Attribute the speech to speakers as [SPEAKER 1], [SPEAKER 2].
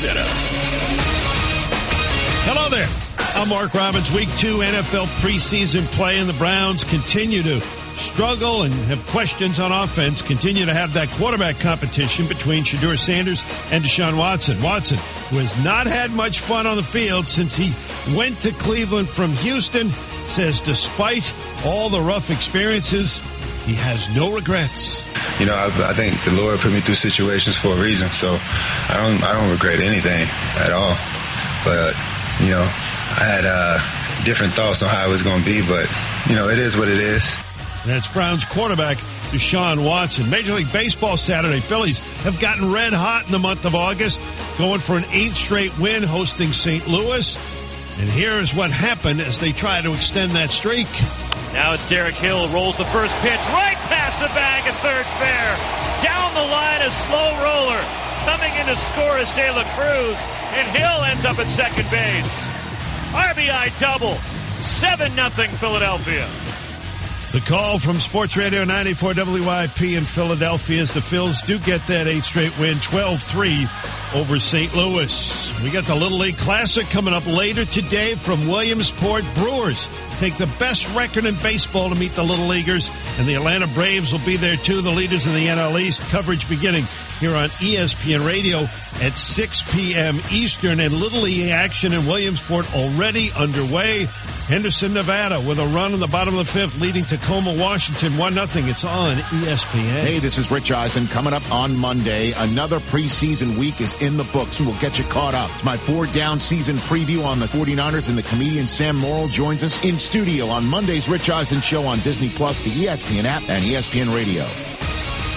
[SPEAKER 1] Center.
[SPEAKER 2] Hello there. I'm Mark Robbins. Week 2 NFL preseason play, and the Browns continue to struggle and have questions on offense, continue to have that quarterback competition between Shedeur Sanders and Deshaun Watson. Watson, who has not had much fun on the field since he went to Cleveland from Houston, says despite all the rough experiences, he has no regrets.
[SPEAKER 3] You know, I think the Lord put me through situations for a reason, so I don't regret anything at all. But, you know, I had different thoughts on how it was going to be, but, you know, it is what it is.
[SPEAKER 2] That's Browns quarterback Deshaun Watson. Major League Baseball Saturday. Phillies have gotten red hot in the month of August, going for an 8th straight win, hosting St. Louis. And here's what happened as they try to extend that streak.
[SPEAKER 4] Now it's Derek Hill, rolls the first pitch right past the bag at third fair. Down the line, a slow roller. Coming in to score is De La Cruz, and Hill ends up at second base. RBI double. 7-0 Philadelphia.
[SPEAKER 2] The call from Sports Radio 94 WIP in Philadelphia is the Phils do get that 8th straight win, 12-3 over St. Louis. We got the Little League Classic coming up later today from Williamsport. Brewers take the best record in baseball to meet the Little Leaguers, and the Atlanta Braves will be there too, the leaders in the NL East. Coverage beginning here on ESPN Radio at 6 p.m. Eastern, and Little League action in Williamsport already underway. Henderson, Nevada, with a run in the bottom of the 5th, leading Tacoma, Washington, 1-0. It's on ESPN.
[SPEAKER 5] Hey, this is Rich Eisen. Coming up on Monday, another preseason week is in the books, and we'll get you caught up. It's my 4-down season preview on the 49ers, and the comedian Sam Morrill joins us in studio on Monday's Rich Eisen Show on Disney Plus, the ESPN app, and ESPN Radio.